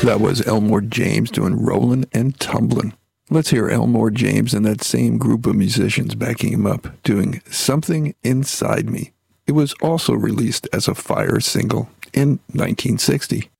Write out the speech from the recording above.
That was Elmore James doing Rollin' and Tumblin'. Let's hear Elmore James and that same group of musicians backing him up doing Something Inside Me. It was also released as a Fire single in 1960.